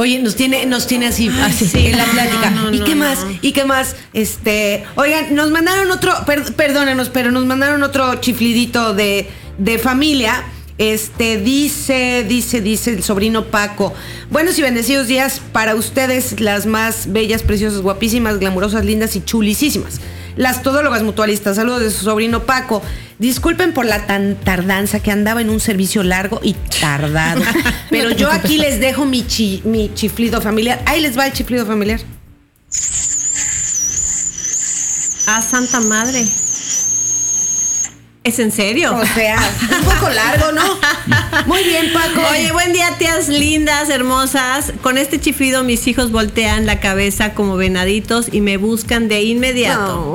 Oye, nos tiene así en la plática. ¿Y qué más? Oigan, nos mandaron otro, perdónenos, pero nos mandaron otro chiflidito de familia. Dice el sobrino Paco: buenos y bendecidos días para ustedes, las más bellas, preciosas, guapísimas, glamurosas, lindas y chulisísimas, las todólogas mutualistas. Saludos de su sobrino Paco. Disculpen por la tardanza, que andaba en un servicio largo y tardado. Pero yo aquí les dejo mi chiflido familiar. Ahí les va el chiflido familiar. ¡Ah, santa madre! ¿Es en serio? O sea, un poco largo, ¿no? Muy bien, Paco. Oye, buen día, tías lindas, hermosas. Con este chiflido mis hijos voltean la cabeza como venaditos y me buscan de inmediato.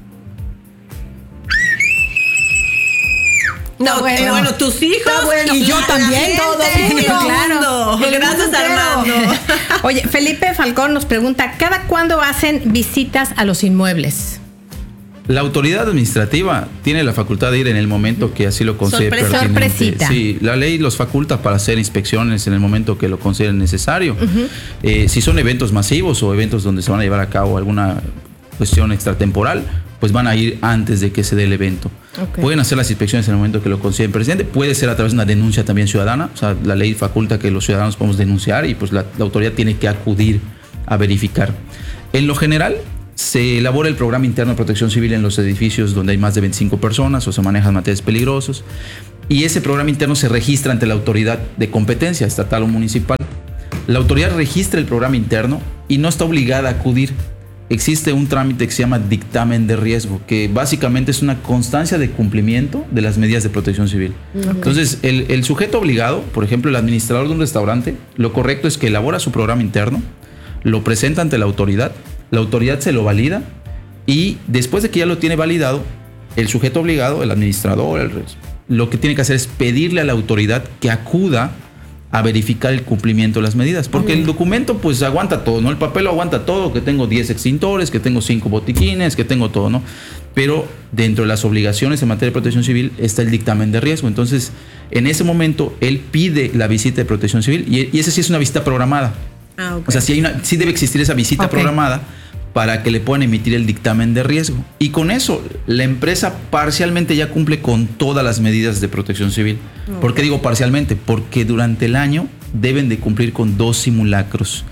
No, bueno, tus hijos. Bueno, y yo también. Todo claro. Gracias, Armando. Oye, Felipe Falcón nos pregunta: ¿cada cuándo hacen visitas a los inmuebles? La autoridad administrativa tiene la facultad de ir en el momento que así lo considere pertinente. Sorpresita. Sí, la ley los faculta para hacer inspecciones en el momento que lo consideren necesario. Si son eventos masivos o eventos donde se van a llevar a cabo alguna cuestión extratemporal, pues van a ir antes de que se dé el evento. Okay. Pueden hacer las inspecciones en el momento que lo consideren pertinente. Puede ser a través de una denuncia también ciudadana. O sea, la ley faculta que los ciudadanos podemos denunciar y pues la autoridad tiene que acudir a verificar. En lo general, se elabora el programa interno de protección civil en los edificios donde hay más de 25 personas o se manejan materiales peligrosos, y ese programa interno se registra ante la autoridad de competencia estatal o municipal. La autoridad registra el programa interno y no está obligada a acudir. Existe un trámite que se llama dictamen de riesgo, que básicamente es una constancia de cumplimiento de las medidas de protección civil. Okay. Entonces, el sujeto obligado, por ejemplo, el administrador de un restaurante, lo correcto es que elabora su programa interno, lo presenta ante la autoridad se lo valida, y después de que ya lo tiene validado, el sujeto obligado, el administrador, lo que tiene que hacer es pedirle a la autoridad que acuda a verificar el cumplimiento de las medidas, porque el documento pues aguanta todo, ¿no? El papel lo aguanta todo, que tengo 10 extintores, que tengo 5 botiquines, que tengo todo, ¿no? Pero dentro de las obligaciones en materia de protección civil está el dictamen de riesgo. Entonces, en ese momento, él pide la visita de protección civil, y esa sí es una visita programada. Okay. O sea, sí debe existir esa visita programada para que le puedan emitir el dictamen de riesgo. Y con eso, la empresa parcialmente ya cumple con todas las medidas de protección civil. Okay. ¿Por qué digo parcialmente? Porque durante el año deben de cumplir con 2 simulacros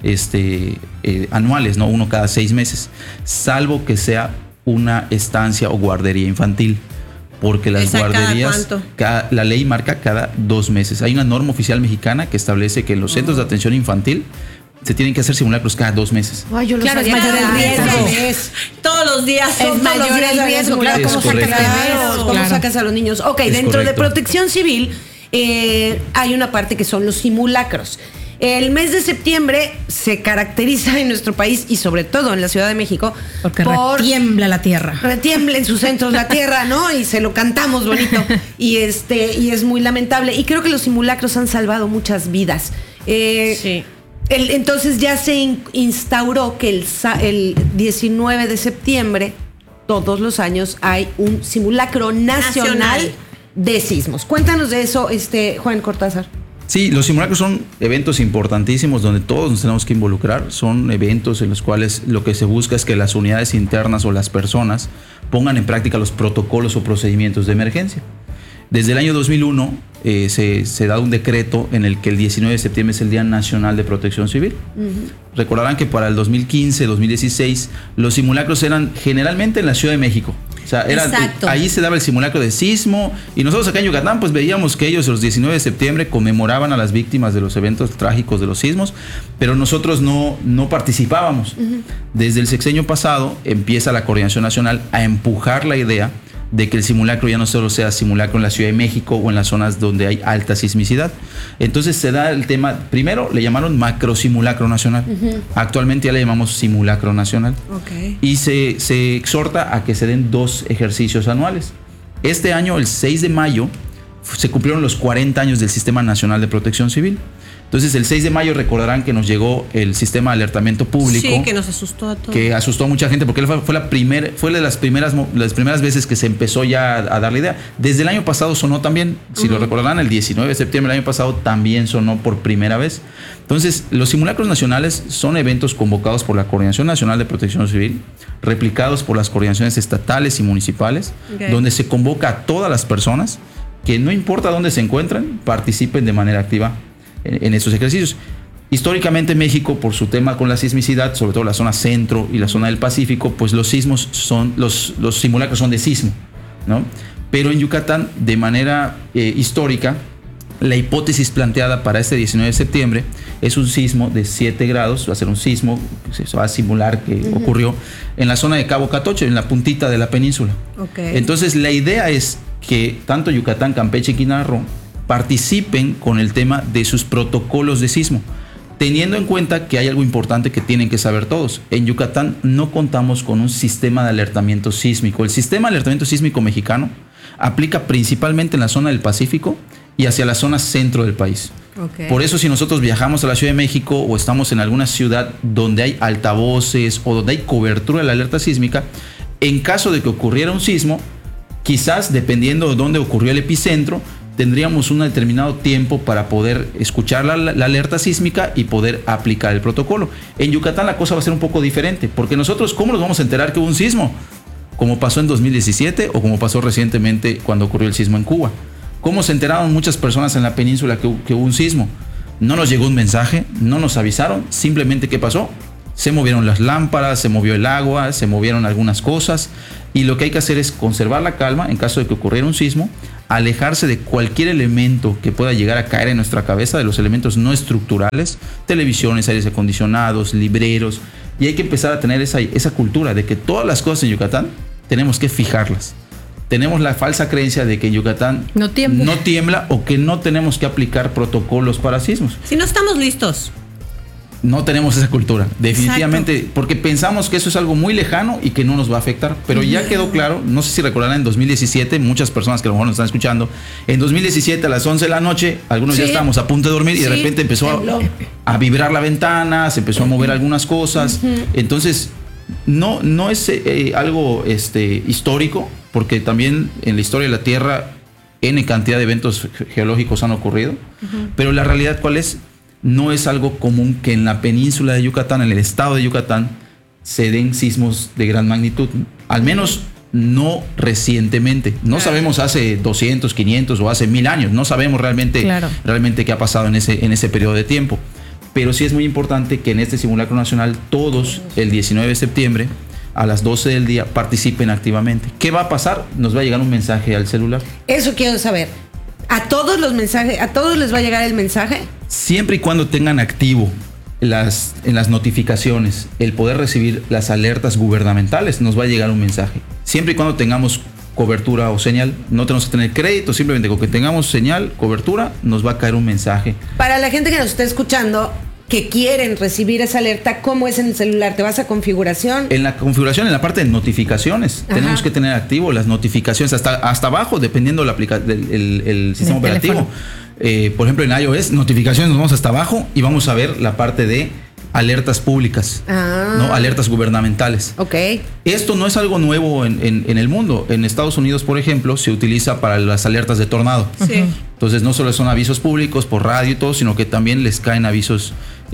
anuales, ¿no? Uno cada 6 meses, salvo que sea una estancia o guardería infantil. Porque las guarderías, la ley marca cada 2 meses. Hay una norma oficial mexicana que establece que en los centros de atención infantil se tienen que hacer simulacros cada 2 meses. Ay, yo lo claro, sabía. Es mayor el riesgo. Todos los días es mayor el riesgo. Claro, ¿cómo sacas a los niños? Ok, es dentro correcto. De protección civil hay una parte que son los simulacros. El mes de septiembre se caracteriza en nuestro país y sobre todo en la Ciudad de México porque retiembla la tierra. Retiembla en sus centros la tierra, ¿no? Y se lo cantamos bonito. Y es muy lamentable. Y creo que los simulacros han salvado muchas vidas. Sí. Entonces ya se instauró que el 19 de septiembre, todos los años, hay un simulacro nacional de sismos. Cuéntanos de eso, Juan Cortázar. Sí, los simulacros son eventos importantísimos donde todos nos tenemos que involucrar. Son eventos en los cuales lo que se busca es que las unidades internas o las personas pongan en práctica los protocolos o procedimientos de emergencia. Desde el año 2001 se da un decreto en el que el 19 de septiembre es el Día Nacional de Protección Civil. Recordarán que para el 2015, 2016, los simulacros eran generalmente en la Ciudad de México. O sea, ahí se daba el simulacro de sismo, y nosotros acá en Yucatán pues veíamos que ellos los 19 de septiembre conmemoraban a las víctimas de los eventos trágicos de los sismos, pero nosotros no participábamos. Desde el sexenio pasado empieza la Coordinación Nacional a empujar la idea de que el simulacro ya no solo sea simulacro en la Ciudad de México o en las zonas donde hay alta sismicidad. Entonces se da el tema, primero le llamaron macrosimulacro nacional, actualmente ya le llamamos simulacro nacional. Okay. Y se exhorta a que se den 2 ejercicios anuales. Este año, el 6 de mayo, se cumplieron los 40 años del Sistema Nacional de Protección Civil. Entonces, el 6 de mayo recordarán que nos llegó el sistema de alertamiento público. Sí, que nos asustó a todos. Que asustó a mucha gente porque fue de las primeras veces que se empezó ya a dar la idea. Desde el año pasado sonó también, si lo recordarán, el 19 de septiembre del año pasado también sonó por primera vez. Entonces, los simulacros nacionales son eventos convocados por la Coordinación Nacional de Protección Civil, replicados por las coordinaciones estatales y municipales, donde se convoca a todas las personas que no importa dónde se encuentren, participen de manera activa en estos ejercicios. Históricamente México, por su tema con la sismicidad, sobre todo la zona centro y la zona del Pacífico, pues los sismos son, los simulacros son de sismo, ¿no? Pero en Yucatán, de manera histórica, la hipótesis planteada para este 19 de septiembre es un sismo de 7 grados, va a ser un sismo, se va a simular que ocurrió en la zona de Cabo Catoche, en la puntita de la península. Entonces la idea es que tanto Yucatán, Campeche y Quintana Roo participen con el tema de sus protocolos de sismo, teniendo en cuenta que hay algo importante que tienen que saber todos. En Yucatán no contamos con un sistema de alertamiento sísmico. El sistema de alertamiento sísmico mexicano aplica principalmente en la zona del Pacífico y hacia la zona centro del país. Por eso, si nosotros viajamos a la Ciudad de México o estamos en alguna ciudad donde hay altavoces o donde hay cobertura de la alerta sísmica, en caso de que ocurriera un sismo, quizás dependiendo de dónde ocurrió el epicentro, tendríamos un determinado tiempo para poder escuchar la alerta sísmica y poder aplicar el protocolo. En Yucatán la cosa va a ser un poco diferente, porque nosotros, ¿cómo nos vamos a enterar que hubo un sismo? Como pasó en 2017 o como pasó recientemente cuando ocurrió el sismo en Cuba. ¿Cómo se enteraron muchas personas en la península que hubo un sismo? No nos llegó un mensaje, no nos avisaron, simplemente ¿qué pasó? Se movieron las lámparas, se movió el agua, se movieron algunas cosas, y lo que hay que hacer es conservar la calma en caso de que ocurriera un sismo, alejarse de cualquier elemento que pueda llegar a caer en nuestra cabeza, de los elementos no estructurales, televisiones, aires acondicionados, libreros, y hay que empezar a tener esa cultura de que todas las cosas en Yucatán tenemos que fijarlas. Tenemos la falsa creencia de que en Yucatán no tiembla o que no tenemos que aplicar protocolos para sismos. Si no estamos listos. No tenemos esa cultura, definitivamente. Exacto. Porque pensamos que eso es algo muy lejano y que no nos va a afectar, pero ya quedó claro. No sé si recordarán, en 2017, muchas personas que a lo mejor nos están escuchando, en 2017 a las 11 de la noche, algunos ya estábamos a punto de dormir y de repente empezó a vibrar la ventana, se empezó a mover algunas cosas. Entonces, no es algo histórico, porque también en la historia de la Tierra N cantidad de eventos geológicos han ocurrido, pero la realidad, ¿cuál es? No es algo común que en la península de Yucatán, en el estado de Yucatán, se den sismos de gran magnitud. Al menos no recientemente. No sabemos hace 200, 500 o hace 1000 años. No sabemos realmente qué ha pasado en ese periodo de tiempo. Pero sí es muy importante que en este simulacro nacional todos el 19 de septiembre a las 12 del día participen activamente. ¿Qué va a pasar? Nos va a llegar un mensaje al celular. Eso quiero saber. ¿A todos les va a llegar el mensaje? Siempre y cuando tengan activo en las notificaciones el poder recibir las alertas gubernamentales, nos va a llegar un mensaje. Siempre y cuando tengamos cobertura o señal, no tenemos que tener crédito, simplemente con que tengamos señal, cobertura, nos va a caer un mensaje. Para la gente que nos está escuchando, que quieren recibir esa alerta, ¿cómo es en el celular? ¿Te vas a configuración? En la configuración, en la parte de notificaciones, tenemos que tener activo las notificaciones hasta abajo, dependiendo del sistema operativo. Por ejemplo, en iOS, notificaciones, nos vamos hasta abajo y vamos a ver la parte de alertas públicas, ¿no? Alertas gubernamentales. Esto no es algo nuevo en el mundo. En Estados Unidos, por ejemplo, se utiliza para las alertas de tornado. Entonces, no solo son avisos públicos por radio y todo, sino que también les caen avisos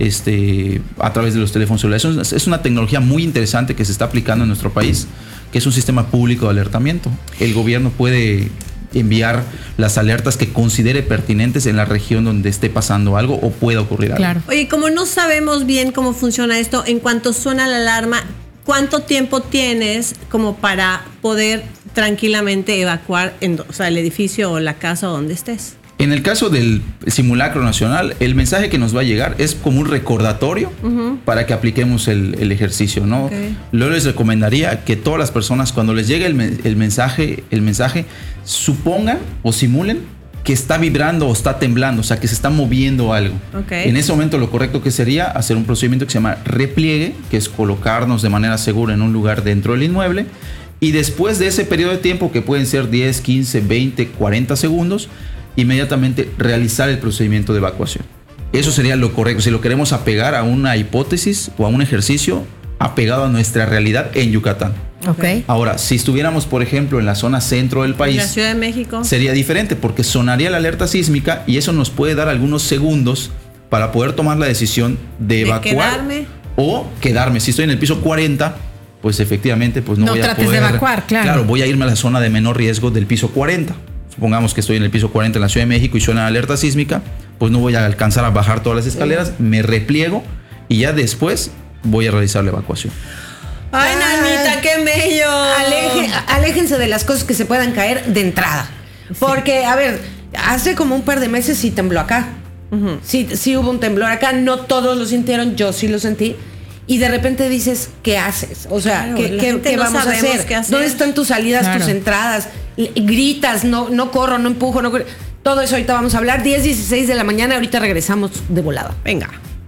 a través de los teléfonos celulares. Es una tecnología muy interesante que se está aplicando en nuestro país, que es un sistema público de alertamiento. El gobierno puede enviar las alertas que considere pertinentes en la región donde esté pasando algo o pueda ocurrir algo. Oye, como no sabemos bien cómo funciona esto, en cuanto suena la alarma, ¿cuánto tiempo tienes como para poder tranquilamente evacuar el edificio o la casa o donde estés? En el caso del simulacro nacional, el mensaje que nos va a llegar es como un recordatorio para que apliquemos el ejercicio, ¿no? Yo les recomendaría que todas las personas, cuando les llegue el mensaje, supongan o simulen que está vibrando o está temblando, o sea, que se está moviendo algo. En ese momento lo correcto que sería hacer un procedimiento que se llama repliegue, que es colocarnos de manera segura en un lugar dentro del inmueble, y después de ese periodo de tiempo, que pueden ser 10, 15, 20, 40 segundos, inmediatamente realizar el procedimiento de evacuación. Eso sería lo correcto, si lo queremos apegar a una hipótesis o a un ejercicio apegado a nuestra realidad en Yucatán. Ok. Ahora, si estuviéramos, por ejemplo, en la zona centro del país, la Ciudad de México, sería diferente porque sonaría la alerta sísmica y eso nos puede dar algunos segundos para poder tomar la decisión de evacuar quedarme o quedarme. Si estoy en el piso 40, pues efectivamente pues no voy a trates poder de evacuar, claro. Claro, voy a irme a la zona de menor riesgo del piso 40. Supongamos que estoy en el piso 40 en la Ciudad de México y suena la alerta sísmica, pues no voy a alcanzar a bajar todas las escaleras, me repliego y ya después voy a realizar la evacuación. ¡ay, nanita, qué bello! Aléjense de las cosas que se puedan caer de entrada. Porque, a ver, hace como un par de meses sí tembló acá. Sí hubo un temblor acá, no todos lo sintieron, yo sí lo sentí. Y de repente dices, ¿qué haces? O sea, Claro, la gente ¿qué no vamos a sabemos hacer? qué hacer. ¿Dónde están tus salidas, Claro. tus entradas? Gritas, no corro, no empujo, no corro. Todo eso ahorita vamos a hablar. 10:16 de la mañana, ahorita regresamos de volada. Venga.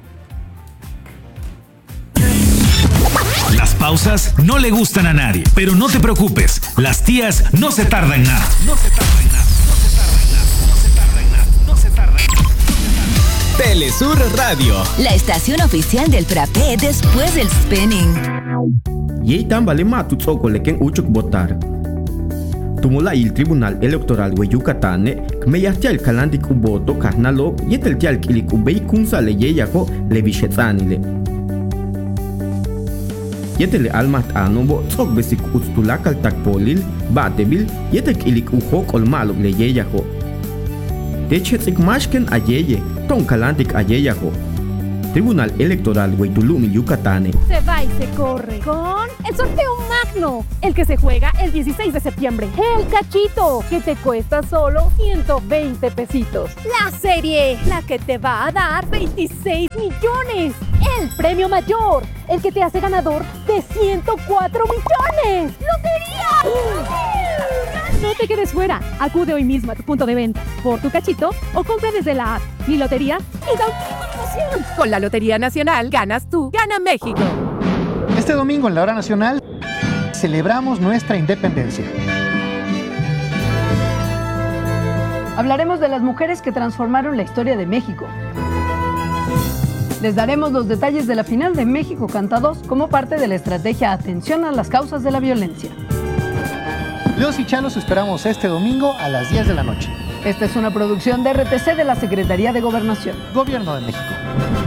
Las pausas no le gustan a nadie, pero no te preocupes, las tías no se tardan nada. No se tardan nada, no se tardan nada, no se tardan nada, no se tardan nada. Telesur Radio. La estación oficial del frappé después del spinning. Yeitan vale matu tsoko leken uchuk votar. Tumula il Tribunal Electoral de Yucatán, kmeyahtial kalantik uboto kahnalo, yeteltial kilik ubei kunsa le yeyako le bishetzanile. Yetele almat anobo tsok besik ustulakal takpolil, batebil, yetek ilik uhok olmalok le yeyako. Techetzik mashken ayeye, ton kalantik ayeyako. Tribunal Electoral Huaytulumi, Yucatán. Se va y se corre con el sorteo magno, el que se juega el 16 de septiembre. El cachito, que te cuesta solo 120 pesitos. La serie, la que te va a dar 26 millones. El premio mayor, el que te hace ganador de 104 millones. ¡Lotería! No te quedes fuera. Acude hoy mismo a tu punto de venta por tu cachito o compra desde la app Mi Lotería y da una promoción. Con la Lotería Nacional ganas tú, gana México. Este domingo en la Hora Nacional celebramos nuestra independencia. Hablaremos de las mujeres que transformaron la historia de México. Les daremos los detalles de la final de México Canta 2 como parte de la estrategia Atención a las causas de la violencia. Los y Chalos esperamos este domingo a las 10 de la noche. Esta es una producción de RTC de la Secretaría de Gobernación. Gobierno de México.